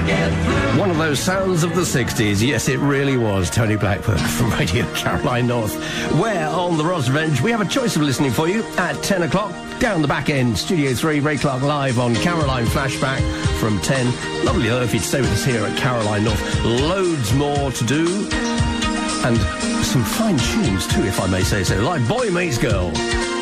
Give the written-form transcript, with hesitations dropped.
One of those sounds of the 60s. Yes, it really was. Tony Blackburn from Radio Caroline North. Where on the Ross Revenge we have a choice of listening for you at 10 o'clock. Down the back end, Studio 3, Ray Clark live on Caroline Flashback from 10. Lovely though if you'd stay with us here at Caroline North. Loads more to do. And some fine tunes too, if I may say so, like Boy Meets Girl.